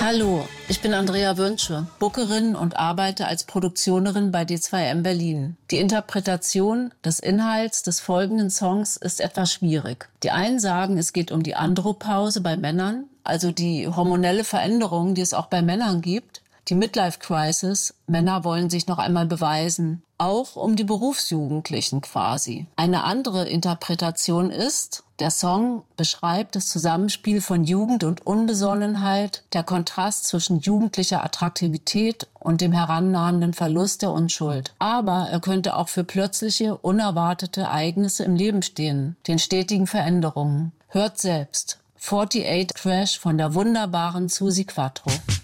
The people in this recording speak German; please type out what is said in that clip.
Hallo, ich bin Andrea Wünsche, Bookerin und arbeite als Produktionerin bei D2M Berlin. Die Interpretation des Inhalts des folgenden Songs ist etwas schwierig. Die einen sagen, es geht um die Andropause bei Männern, also die hormonelle Veränderung, die es auch bei Männern gibt. Die Midlife-Crisis, Männer wollen sich noch einmal beweisen. Auch um die Berufsjugendlichen quasi. Eine andere Interpretation ist, der Song beschreibt das Zusammenspiel von Jugend und Unbesonnenheit, der Kontrast zwischen jugendlicher Attraktivität und dem herannahenden Verlust der Unschuld. Aber er könnte auch für plötzliche, unerwartete Ereignisse im Leben stehen, den stetigen Veränderungen. Hört selbst. 48 Crash von der wunderbaren Suzi Quatro.